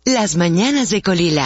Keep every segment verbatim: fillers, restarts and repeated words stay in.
Las mañanas de Colila.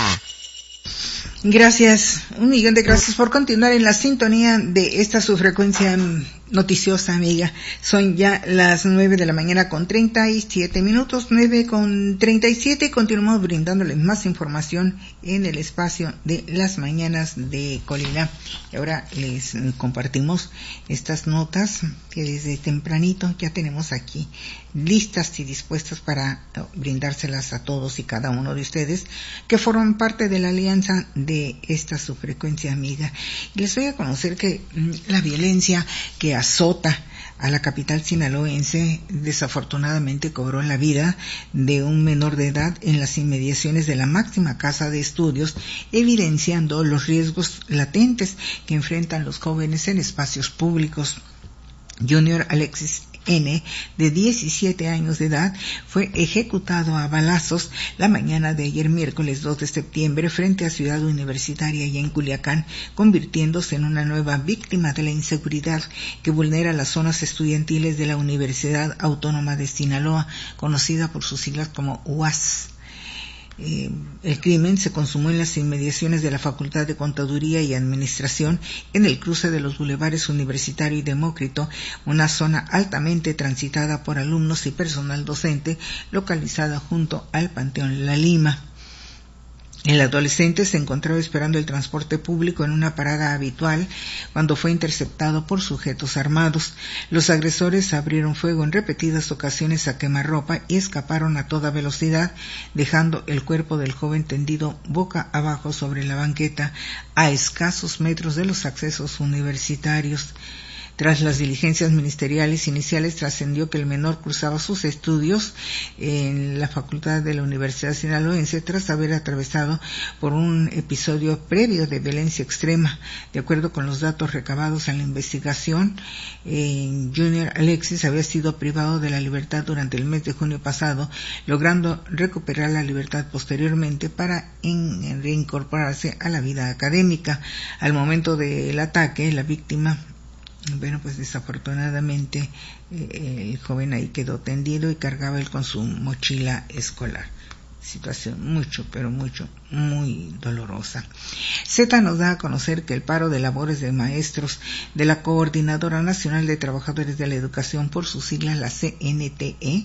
Gracias, un millón de gracias por continuar en la sintonía de esta su frecuencia noticiosa, amiga. Son ya las nueve de la mañana con treinta y siete minutos, nueve con treinta y siete. Continuamos brindándoles más información en el espacio de las mañanas de Colina. Y ahora les compartimos estas notas que desde tempranito ya tenemos aquí listas y dispuestas para brindárselas a todos y cada uno de ustedes que forman parte de la alianza de esta su frecuencia, amiga. Y les voy a conocer que la violencia que azota a la capital sinaloense desafortunadamente cobró la vida de un menor de edad en las inmediaciones de la máxima casa de estudios, evidenciando los riesgos latentes que enfrentan los jóvenes en espacios públicos. Junior Alexis N., de diecisiete años de edad, fue ejecutado a balazos la mañana de ayer miércoles dos de septiembre frente a Ciudad Universitaria y en Culiacán, convirtiéndose en una nueva víctima de la inseguridad que vulnera las zonas estudiantiles de la Universidad Autónoma de Sinaloa, conocida por sus siglas como U A S. Eh, el crimen se consumó en las inmediaciones de la Facultad de Contaduría y Administración, en el cruce de los bulevares Universitario y Demócrito, una zona altamente transitada por alumnos y personal docente, localizada junto al Panteón La Lima. El adolescente se encontraba esperando el transporte público en una parada habitual cuando fue interceptado por sujetos armados. Los agresores abrieron fuego en repetidas ocasiones a quemarropa y escaparon a toda velocidad, dejando el cuerpo del joven tendido boca abajo sobre la banqueta a escasos metros de los accesos universitarios. Tras las diligencias ministeriales iniciales, trascendió que el menor cursaba sus estudios en la Facultad de la Universidad Sinaloense tras haber atravesado por un episodio previo de violencia extrema. De acuerdo con los datos recabados en la investigación, eh, Junior Alexis había sido privado de la libertad durante el mes de junio pasado, logrando recuperar la libertad posteriormente para en, reincorporarse a la vida académica. Al momento del ataque, la víctima Bueno, pues desafortunadamente eh, el joven ahí quedó tendido y cargaba él con su mochila escolar. Situación mucho, pero mucho, muy dolorosa. Z nos da a conocer que el paro de labores de maestros de la Coordinadora Nacional de Trabajadores de la Educación, por sus siglas la C N T E,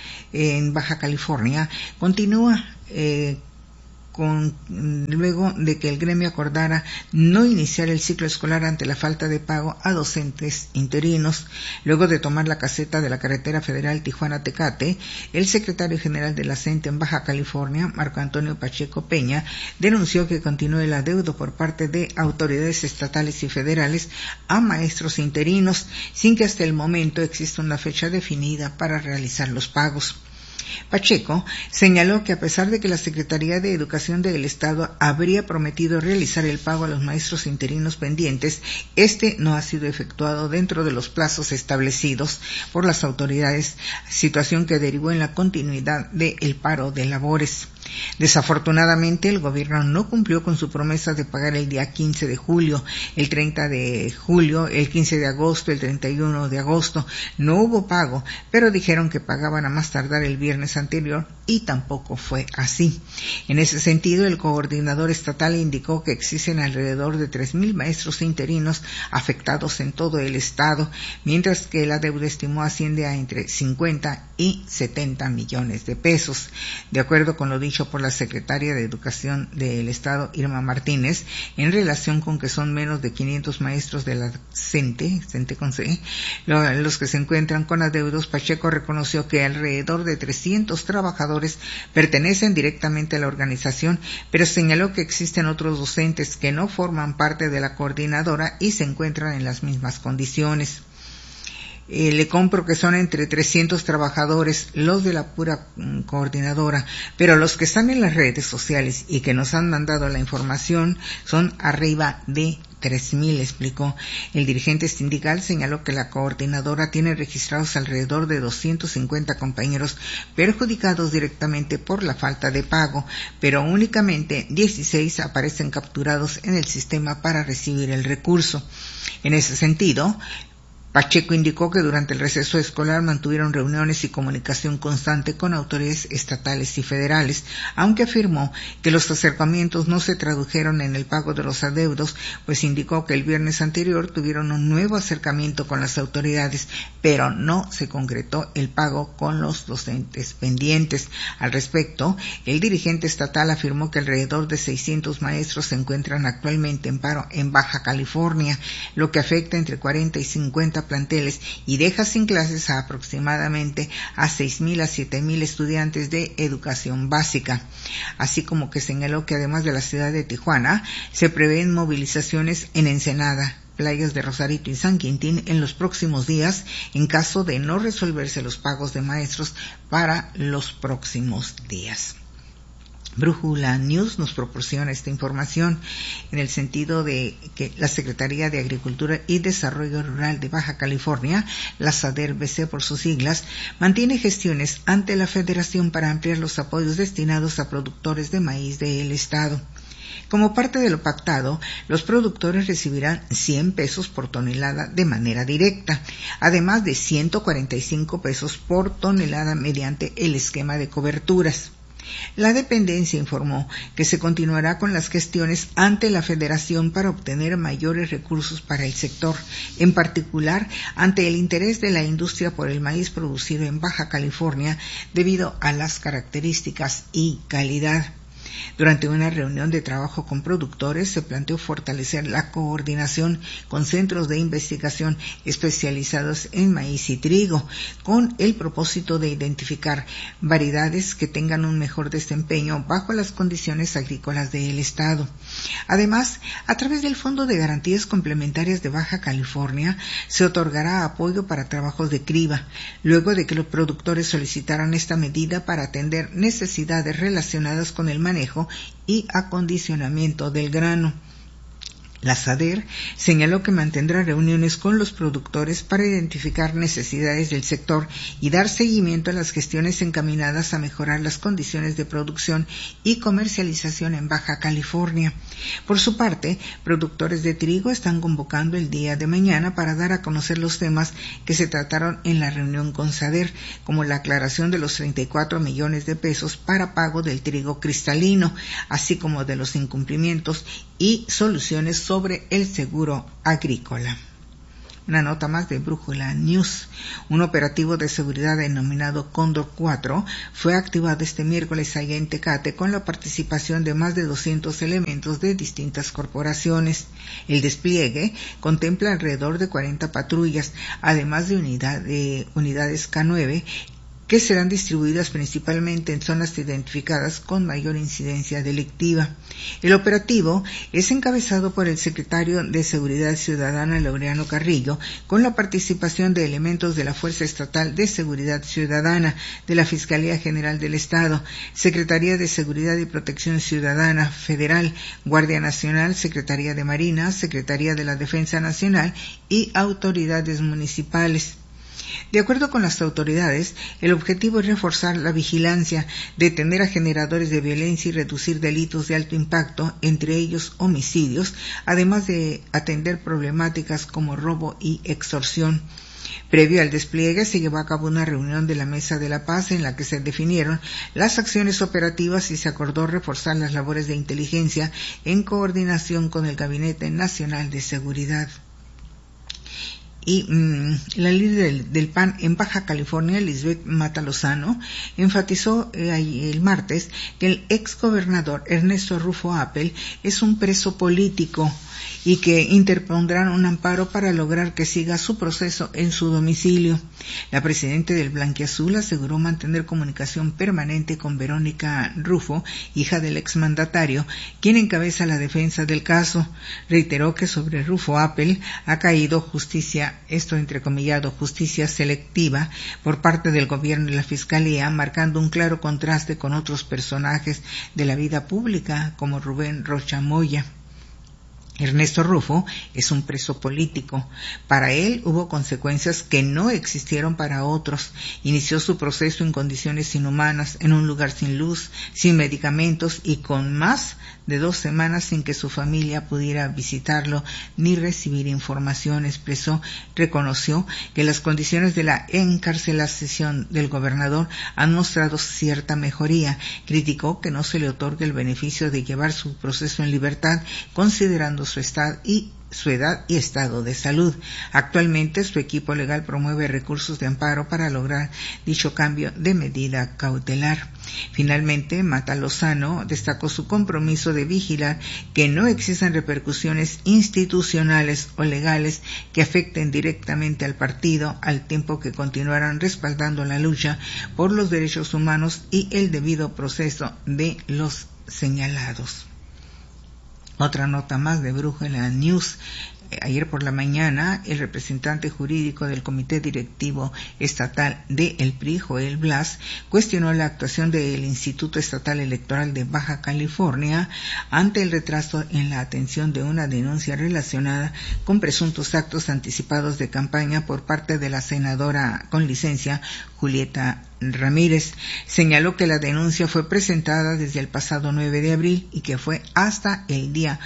en Baja California, continúa eh, Con, luego de que el gremio acordara no iniciar el ciclo escolar ante la falta de pago a docentes interinos. Luego de tomar la caseta de la carretera federal Tijuana-Tecate, el secretario general de la C E N T E en Baja California, Marco Antonio Pacheco Peña, denunció que continúa el adeudo por parte de autoridades estatales y federales a maestros interinos, sin que hasta el momento exista una fecha definida para realizar los pagos. Pacheco señaló que a pesar de que la Secretaría de Educación del Estado habría prometido realizar el pago a los maestros interinos pendientes, este no ha sido efectuado dentro de los plazos establecidos por las autoridades, situación que derivó en la continuidad del paro de labores. Desafortunadamente, el gobierno no cumplió con su promesa de pagar el día quince de julio, el treinta de julio, el quince de agosto, el treinta y uno de agosto. No hubo pago, pero dijeron que pagaban a más tardar el viernes anterior y tampoco fue así. En ese sentido, el coordinador estatal indicó que existen alrededor de tres mil maestros interinos afectados en todo el estado, mientras que la deuda estimó asciende a entre cincuenta y setenta millones de pesos. De acuerdo con lo dicho por la secretaria de Educación del Estado, Irma Martínez, en relación con que son menos de quinientos maestros de la C E N T E, C E N T E con C, los que se encuentran con adeudos. Pacheco reconoció que alrededor de trescientos trabajadores pertenecen directamente a la organización, pero señaló que existen otros docentes que no forman parte de la coordinadora y se encuentran en las mismas condiciones. Eh, le compro que son entre trescientos trabajadores los de la pura mm, coordinadora, pero los que están en las redes sociales y que nos han mandado la información son arriba de tres mil, explicó. El dirigente sindical señaló que la coordinadora tiene registrados alrededor de doscientos cincuenta compañeros perjudicados directamente por la falta de pago, pero únicamente dieciséis aparecen capturados en el sistema para recibir el recurso. En ese sentido, Pacheco indicó que durante el receso escolar mantuvieron reuniones y comunicación constante con autoridades estatales y federales, aunque afirmó que los acercamientos no se tradujeron en el pago de los adeudos, pues indicó que el viernes anterior tuvieron un nuevo acercamiento con las autoridades, pero no se concretó el pago con los docentes pendientes. Al respecto, el dirigente estatal afirmó que alrededor de seiscientos maestros se encuentran actualmente en paro en Baja California, lo que afecta entre cuarenta y cincuenta planteles y deja sin clases a aproximadamente a seis mil a siete mil estudiantes de educación básica. Así como que señaló que además de la ciudad de Tijuana, se prevén movilizaciones en Ensenada, Playas de Rosarito y San Quintín en los próximos días en caso de no resolverse los pagos de maestros para los próximos días. Brújula News nos proporciona esta información en el sentido de que la Secretaría de Agricultura y Desarrollo Rural de Baja California, la SADER-B C por sus siglas, mantiene gestiones ante la Federación para ampliar los apoyos destinados a productores de maíz del estado. Como parte de lo pactado, los productores recibirán cien pesos por tonelada de manera directa, además de ciento cuarenta y cinco pesos por tonelada mediante el esquema de coberturas. La dependencia informó que se continuará con las gestiones ante la Federación para obtener mayores recursos para el sector, en particular ante el interés de la industria por el maíz producido en Baja California debido a las características y calidad. Durante una reunión de trabajo con productores se planteó fortalecer la coordinación con centros de investigación especializados en maíz y trigo, con el propósito de identificar variedades que tengan un mejor desempeño bajo las condiciones agrícolas del estado. Además, a través del Fondo de Garantías Complementarias de Baja California se otorgará apoyo para trabajos de criba, luego de que los productores solicitaran esta medida para atender necesidades relacionadas con el manejo y acondicionamiento del grano. La SADER señaló que mantendrá reuniones con los productores para identificar necesidades del sector y dar seguimiento a las gestiones encaminadas a mejorar las condiciones de producción y comercialización en Baja California. Por su parte, productores de trigo están convocando el día de mañana para dar a conocer los temas que se trataron en la reunión con SADER, como la aclaración de los treinta y cuatro millones de pesos para pago del trigo cristalino, así como de los incumplimientos y soluciones sobre el seguro agrícola. Una nota más de Brújula News. Un operativo de seguridad denominado Cóndor cuatro fue activado este miércoles allá en Tecate con la participación de más de doscientos elementos de distintas corporaciones. El despliegue contempla alrededor de cuarenta patrullas, además de, unidad, de unidades K nueve, que serán distribuidas principalmente en zonas identificadas con mayor incidencia delictiva. El operativo es encabezado por el secretario de Seguridad Ciudadana, Laureano Carrillo, con la participación de elementos de la Fuerza Estatal de Seguridad Ciudadana, de la Fiscalía General del Estado, Secretaría de Seguridad y Protección Ciudadana Federal, Guardia Nacional, Secretaría de Marina, Secretaría de la Defensa Nacional y autoridades municipales. De acuerdo con las autoridades, el objetivo es reforzar la vigilancia, detener a generadores de violencia y reducir delitos de alto impacto, entre ellos homicidios, además de atender problemáticas como robo y extorsión. Previo al despliegue se llevó a cabo una reunión de la Mesa de la Paz en la que se definieron las acciones operativas y se acordó reforzar las labores de inteligencia en coordinación con el Gabinete Nacional de Seguridad. Y mmm, la líder del, del P A N en Baja California, Lisbeth Mata Lozano, enfatizó eh, el martes que el exgobernador Ernesto Rufo Appel es un preso político y que interpondrán un amparo para lograr que siga su proceso en su domicilio. La presidenta del Blanquiazul aseguró mantener comunicación permanente con Verónica Rufo, hija del exmandatario, quien encabeza la defensa del caso. Reiteró que sobre Rufo Appel ha caído justicia, esto entrecomillado, justicia selectiva por parte del gobierno y la fiscalía, marcando un claro contraste con otros personajes de la vida pública como Rubén Rocha Moya. Ernesto Rufo es un preso político. Para él hubo consecuencias que no existieron para otros. Inició su proceso en condiciones inhumanas, en un lugar sin luz, sin medicamentos y con más de dos semanas sin que su familia pudiera visitarlo ni recibir información. Expresó, reconoció que las condiciones de la encarcelación del gobernador han mostrado cierta mejoría. Criticó que no se le otorgue el beneficio de llevar su proceso en libertad, considerando su estado y su edad y estado de salud. Actualmente su equipo legal promueve recursos de amparo para lograr dicho cambio de medida cautelar. Finalmente, Mata Lozano destacó su compromiso de vigilar que no existan repercusiones institucionales o legales que afecten directamente al partido, al tiempo que continuarán respaldando la lucha por los derechos humanos y el debido proceso de los señalados. Otra nota más de Brújula News. Ayer por la mañana, el representante jurídico del Comité Directivo Estatal de el P R I, Joel Blas, cuestionó la actuación del Instituto Estatal Electoral de Baja California ante el retraso en la atención de una denuncia relacionada con presuntos actos anticipados de campaña por parte de la senadora con licencia Julieta Ramírez. Señaló que la denuncia fue presentada desde el pasado nueve de abril y que fue hasta el día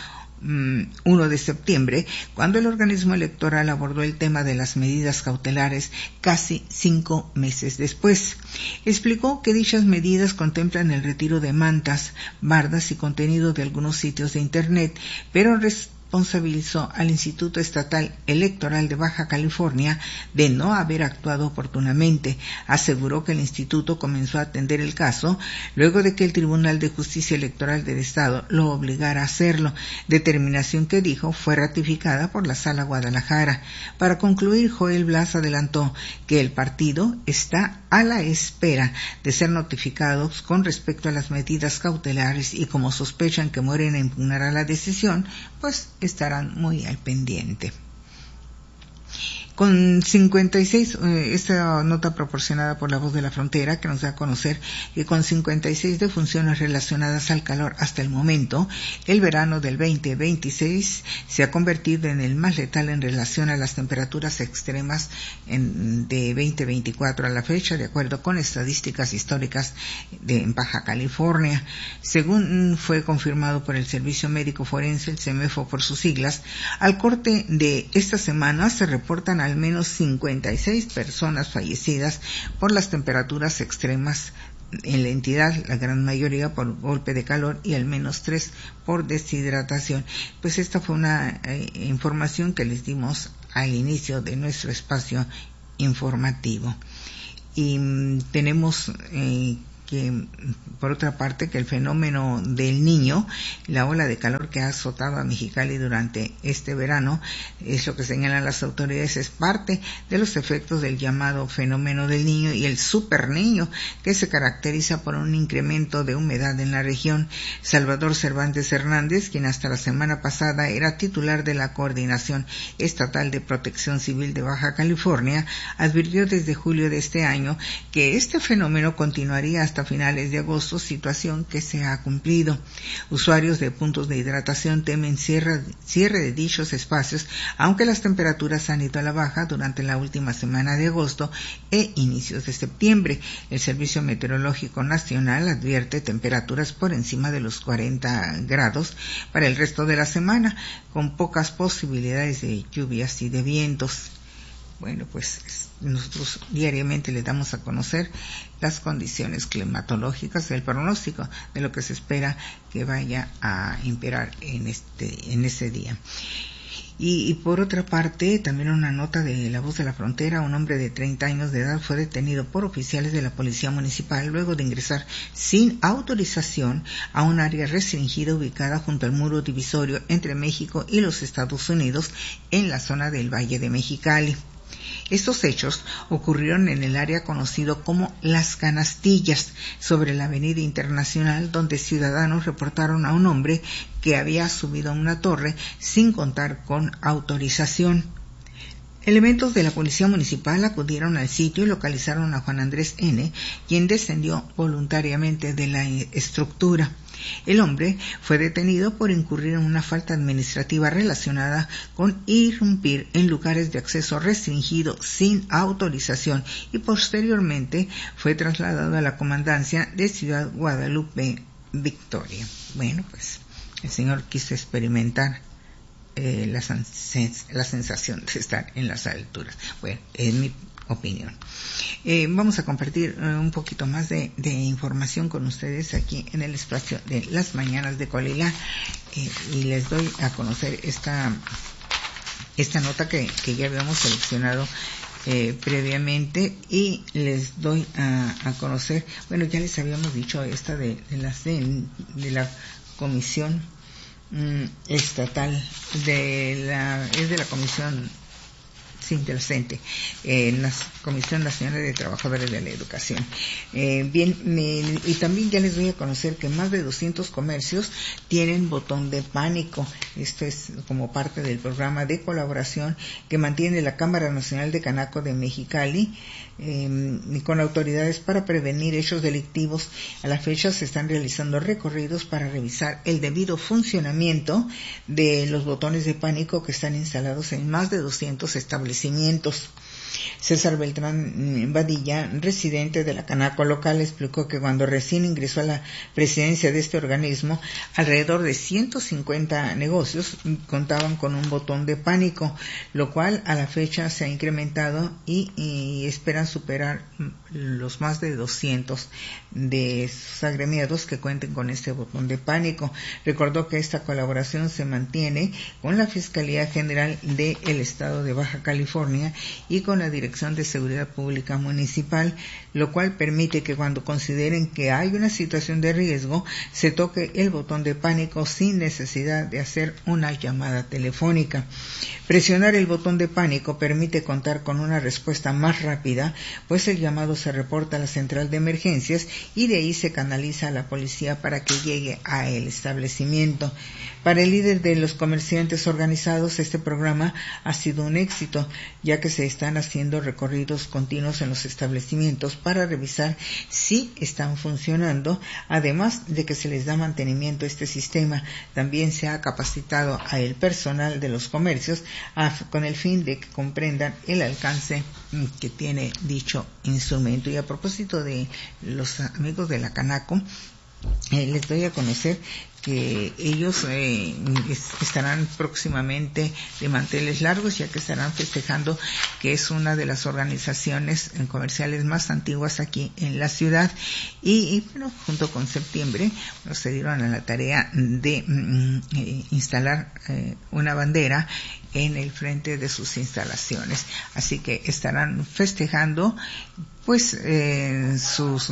uno de septiembre, cuando el organismo electoral abordó el tema de las medidas cautelares casi cinco meses después. Explicó que dichas medidas contemplan el retiro de mantas, bardas y contenido de algunos sitios de Internet, pero responsabilizó al Instituto Estatal Electoral de Baja California de no haber actuado oportunamente. Aseguró que el instituto comenzó a atender el caso luego de que el Tribunal de Justicia Electoral del Estado lo obligara a hacerlo, determinación que dijo fue ratificada por la Sala Guadalajara. Para concluir, Joel Blas adelantó que el partido está a la espera de ser notificados con respecto a las medidas cautelares y como sospechan que Morena impugnará la decisión, pues estarán muy al pendiente. Con cincuenta y seis, eh, esta nota proporcionada por La Voz de la Frontera, que nos da a conocer que con cincuenta y seis defunciones relacionadas al calor hasta el momento, el verano del veinte veintiséis se ha convertido en el más letal en relación a las temperaturas extremas en, de veinte veinticuatro a la fecha, de acuerdo con estadísticas históricas de en Baja California. Según fue confirmado por el Servicio Médico Forense, el CEMEFO por sus siglas, al corte de esta semana se reportan al menos cincuenta y seis personas fallecidas por las temperaturas extremas en la entidad, la gran mayoría por golpe de calor y al menos tres por deshidratación. Pues esta fue una eh, información que les dimos al inicio de nuestro espacio informativo. Y mm, tenemos eh, que, por otra parte, que el fenómeno del Niño, la ola de calor que ha azotado a Mexicali durante este verano, es lo que señalan las autoridades, es parte de los efectos del llamado fenómeno del Niño y el Super Niño, que se caracteriza por un incremento de humedad en la región. Salvador Cervantes Hernández, quien hasta la semana pasada era titular de la Coordinación Estatal de Protección Civil de Baja California, advirtió desde julio de este año que este fenómeno continuaría hasta hasta finales de agosto, situación que se ha cumplido. Usuarios de puntos de hidratación temen cierre, cierre de dichos espacios, aunque las temperaturas han ido a la baja durante la última semana de agosto e inicios de septiembre. El Servicio Meteorológico Nacional advierte temperaturas por encima de los cuarenta grados para el resto de la semana, con pocas posibilidades de lluvias y de vientos. Bueno, pues nosotros diariamente le damos a conocer las condiciones climatológicas, el pronóstico de lo que se espera que vaya a imperar en este en ese día. Y, y por otra parte, también una nota de La Voz de la Frontera, un hombre de treinta años de edad fue detenido por oficiales de la Policía Municipal luego de ingresar sin autorización a un área restringida ubicada junto al muro divisorio entre México y los Estados Unidos en la zona del Valle de Mexicali. Estos hechos ocurrieron en el área conocido como Las Canastillas, sobre la Avenida Internacional, donde ciudadanos reportaron a un hombre que había subido a una torre sin contar con autorización. Elementos de la Policía Municipal acudieron al sitio y localizaron a Juan Andrés N., quien descendió voluntariamente de la estructura. El hombre fue detenido por incurrir en una falta administrativa relacionada con irrumpir en lugares de acceso restringido sin autorización y posteriormente fue trasladado a la comandancia de Ciudad Guadalupe, Victoria. Bueno, pues el señor quiso experimentar Eh, la, la sensación de estar en las alturas. Bueno, es mi opinión. Eh, vamos a compartir eh, un poquito más de, de información con ustedes aquí en el espacio de las mañanas de Colila, eh, y les doy a conocer esta esta nota que, que ya habíamos seleccionado eh, previamente, y les doy a, a conocer, bueno, ya les habíamos dicho esta de, de, la, de, de la comisión estatal de la es de la comisión sí, del CENTE, en eh, la Comisión Nacional de Trabajadores de la Educación. Eh, bien, me, y también ya les doy a conocer que más de doscientos comercios tienen botón de pánico. Esto es como parte del programa de colaboración que mantiene la Cámara Nacional de Canaco de Mexicali eh, con autoridades para prevenir hechos delictivos. A la fecha se están realizando recorridos para revisar el debido funcionamiento de los botones de pánico que están instalados en más de doscientos establecimientos. César Beltrán Badilla, residente de la Canaco local, explicó que cuando recién ingresó a la presidencia de este organismo, alrededor de ciento cincuenta negocios contaban con un botón de pánico, lo cual a la fecha se ha incrementado y, y esperan superar los más de doscientos de sus agremiados que cuenten con este botón de pánico. Recordó que esta colaboración se mantiene con la Fiscalía General del Estado de Baja California y con la Dirección de Seguridad Pública Municipal, lo cual permite que cuando consideren que hay una situación de riesgo, se toque el botón de pánico sin necesidad de hacer una llamada telefónica. Presionar el botón de pánico permite contar con una respuesta más rápida, pues el llamado se reporta a la central de emergencias y de ahí se canaliza a la policía para que llegue a el establecimiento. Para el líder de los comerciantes organizados, este programa ha sido un éxito, ya que se están haciendo recorridos continuos en los establecimientos para revisar si están funcionando, además de que se les da mantenimiento a este sistema. También se ha capacitado a el personal de los comercios a, con el fin de que comprendan el alcance que tiene dicho instrumento. Y a propósito de los amigos de la Canaco, eh, les doy a conocer que ellos eh, estarán próximamente de manteles largos, ya que estarán festejando que es una de las organizaciones comerciales más antiguas aquí en la ciudad, y, y bueno, junto con septiembre bueno, se dieron a la tarea de mm, eh, instalar eh, una bandera en el frente de sus instalaciones, así que estarán festejando pues eh, sus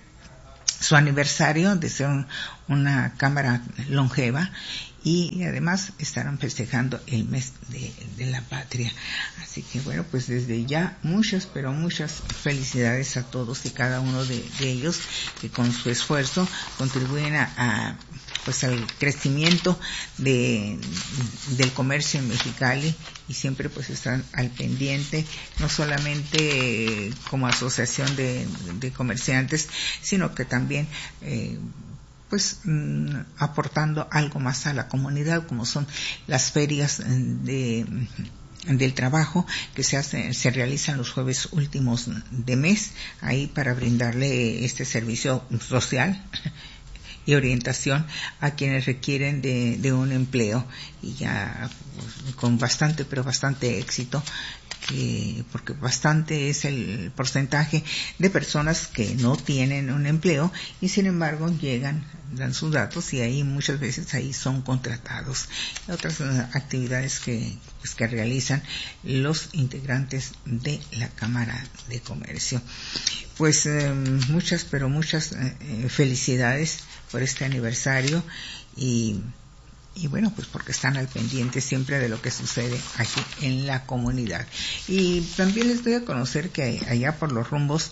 su aniversario de ser un, una cámara longeva, y además estarán festejando el mes de, de la patria. Así que bueno, pues desde ya muchas, pero muchas felicidades a todos y cada uno de, de ellos que con su esfuerzo contribuyen a, a pues al crecimiento de del comercio en Mexicali, y siempre pues están al pendiente, no solamente eh, como asociación de, de comerciantes, sino que también eh, pues mm, aportando algo más a la comunidad, como son las ferias de del trabajo que se hace, se realizan los jueves últimos de mes, ahí para brindarle este servicio social y orientación a quienes requieren de, de un empleo, y ya pues, con bastante, pero bastante éxito, que, porque bastante es el porcentaje de personas que no tienen un empleo y sin embargo llegan, dan sus datos y ahí muchas veces ahí son contratados. Otras actividades que, pues, que realizan los integrantes de la Cámara de Comercio. Pues eh, muchas, pero muchas eh, felicidades por este aniversario, y, y bueno, pues porque están al pendiente siempre de lo que sucede aquí en la comunidad. Y también les doy a conocer que allá por los rumbos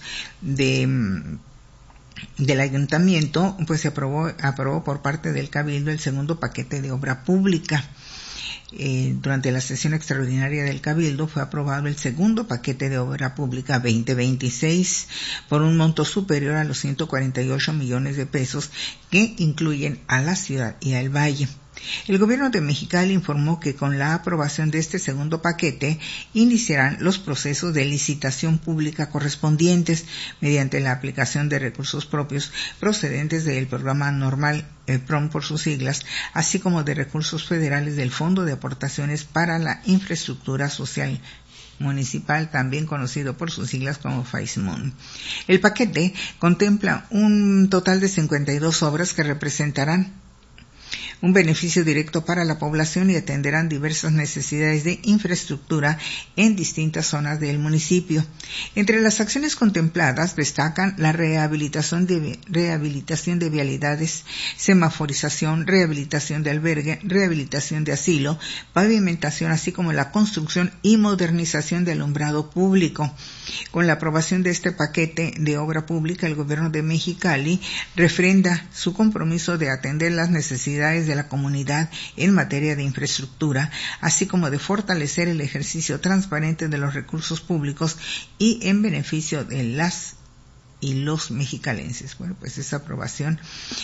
de del ayuntamiento, pues se aprobó, aprobó por parte del Cabildo el segundo paquete de obra pública. Eh, durante la sesión extraordinaria del Cabildo fue aprobado el segundo paquete de obra pública veinte veintiséis por un monto superior a los ciento cuarenta y ocho millones de pesos que incluyen a la ciudad y al valle. El gobierno de Mexicali informó que con la aprobación de este segundo paquete iniciarán los procesos de licitación pública correspondientes mediante la aplicación de recursos propios procedentes del programa normal, el P R O M por sus siglas, así como de recursos federales del Fondo de Aportaciones para la Infraestructura Social Municipal, también conocido por sus siglas como FAISMON. El paquete contempla un total de cincuenta y dos obras que representarán un beneficio directo para la población y atenderán diversas necesidades de infraestructura en distintas zonas del municipio. Entre las acciones contempladas destacan la rehabilitación de, rehabilitación de vialidades, semaforización, rehabilitación de albergue, rehabilitación de asilo, pavimentación, así como la construcción y modernización de alumbrado público. Con la aprobación de este paquete de obra pública, el gobierno de Mexicali refrenda su compromiso de atender las necesidades de la comunidad en materia de infraestructura, así como de fortalecer el ejercicio transparente de los recursos públicos y en beneficio de las y los mexicalenses. Bueno, pues esa aprobación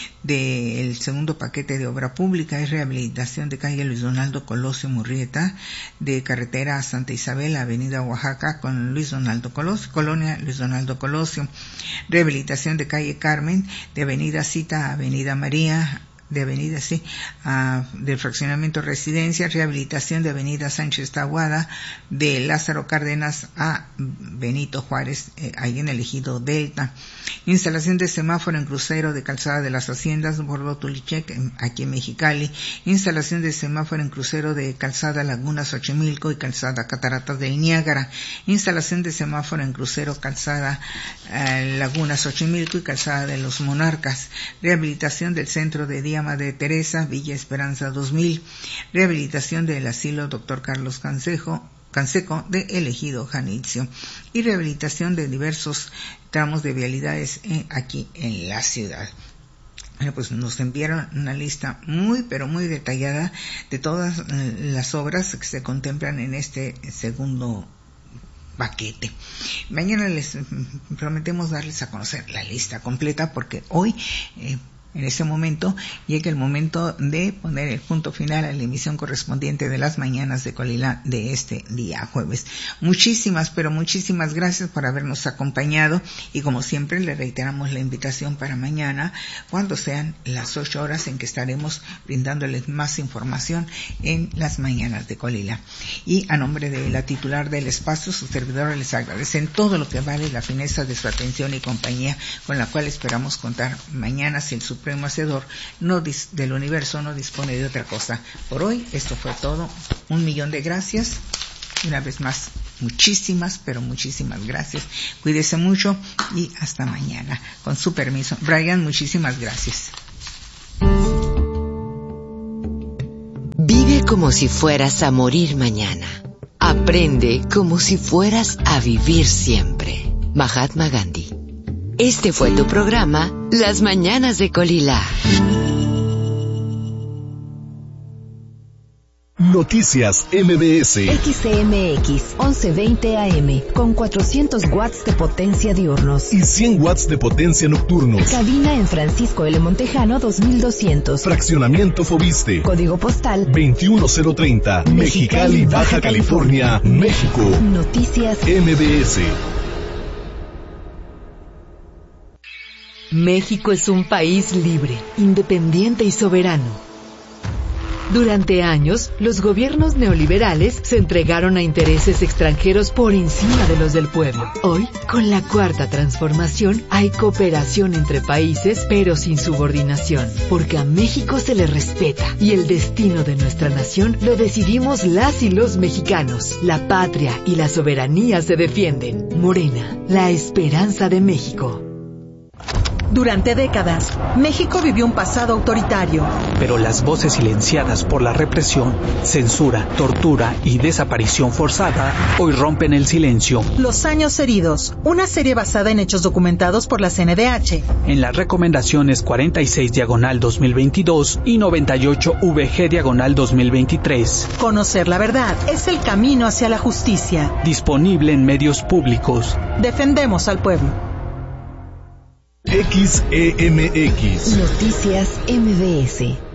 del segundo paquete de obra pública es rehabilitación de calle Luis Donaldo Colosio Murrieta, de carretera Santa Isabel, avenida Oaxaca con Luis Donaldo Colosio, colonia Luis Donaldo Colosio, rehabilitación de calle Carmen, de avenida Cita a avenida María, de avenida, sí, uh, del fraccionamiento Residencia, rehabilitación de avenida Sánchez Tahuada, de Lázaro Cárdenas a Benito Juárez, eh, ahí en el ejido Delta, instalación de semáforo en crucero de Calzada de las Haciendas, Bordo Tulichec, aquí en Mexicali, instalación de semáforo en crucero de Calzada Laguna Xochimilco y Calzada Cataratas del Niágara, instalación de semáforo en crucero Calzada eh, Laguna Xochimilco y Calzada de los Monarcas, rehabilitación del centro de día Madre Teresa, Villa Esperanza dos mil, rehabilitación del asilo Doctor Carlos Canseco, Canseco de El Ejido Janitzio y rehabilitación de diversos tramos de vialidades eh, aquí en la ciudad. Bueno, pues nos enviaron una lista muy, pero muy detallada de todas eh, las obras que se contemplan en este segundo paquete. Mañana les prometemos darles a conocer la lista completa porque hoy eh, en ese momento llega el momento de poner el punto final a la emisión correspondiente de las mañanas de Colila de este día jueves. Muchísimas, pero muchísimas gracias por habernos acompañado y como siempre le reiteramos la invitación para mañana cuando sean las ocho horas en que estaremos brindándoles más información en las mañanas de Colila. Y a nombre de la titular del espacio, sus servidores les agradecen todo lo que vale la fineza de su atención y compañía con la cual esperamos contar mañana si el Supremo Hacedor no dis, del universo no dispone de otra cosa. Por hoy esto fue todo. Un millón de gracias. Una vez más, muchísimas, pero muchísimas gracias. Cuídese mucho y hasta mañana. Con su permiso. Brian, muchísimas gracias. Vive como si fueras a morir mañana. Aprende como si fueras a vivir siempre. Mahatma Gandhi. Este fue tu programa, Las Mañanas de Colila. Noticias M B S. X C M X once veinte A M con cuatrocientos watts de potencia diurnos y cien watts de potencia nocturnos. Cabina en Francisco L. Montejano dos mil doscientos. Fraccionamiento Fobiste. Código postal veintiuno cero treinta. Mexicali, Baja California, México. Noticias M B S. México es un país libre, independiente y soberano. Durante años, los gobiernos neoliberales se entregaron a intereses extranjeros por encima de los del pueblo. Hoy, con la Cuarta Transformación, hay cooperación entre países, pero sin subordinación, porque a México se le respeta y el destino de nuestra nación lo decidimos las y los mexicanos. La patria y la soberanía se defienden. Morena, la esperanza de México. Durante décadas, México vivió un pasado autoritario. Pero las voces silenciadas por la represión, censura, tortura y desaparición forzada hoy rompen el silencio. Los años heridos, una serie basada en hechos documentados por la C N D H. En las recomendaciones cuarenta y seis diagonal dos mil veintidós y noventa y ocho V G diagonal dos mil veintitrés. Conocer la verdad es el camino hacia la justicia. Disponible en medios públicos. Defendemos al pueblo. X E M X. Noticias M B S.